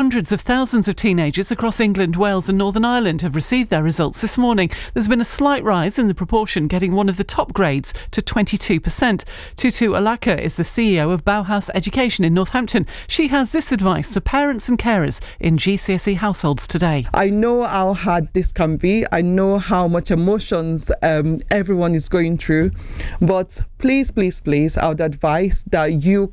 Hundreds of thousands of teenagers across England, Wales and Northern Ireland have received their results this morning. There's been a slight rise in the proportion getting one of the top grades to 22%. Tutu Alaka is the CEO of Bauhaus Education in Northampton. She has this advice to parents and carers in GCSE households today. I know how hard this can be. I know how much emotions everyone is going through. But please, I would advise that you